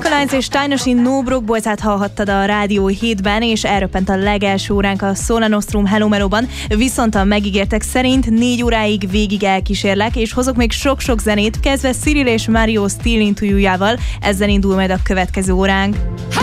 Lines és Tynosin No Broke Boys-át hallhattad a Rádió 7-ben, és elröppent a legelső óránk a Sola Nostrum Hello Melóban, viszont a megígértek szerint 4 óráig végig elkísérlek, és hozok még sok-sok zenét, kezdve Cyril és Mario Still Into You-jával, ezzel indul majd a következő óránk.